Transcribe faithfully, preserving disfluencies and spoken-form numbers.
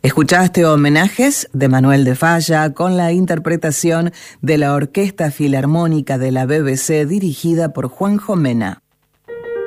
Escuchaste Homenajes de Manuel de Falla con la interpretación de la Orquesta Filarmónica de la B B C dirigida por Juanjo Mena.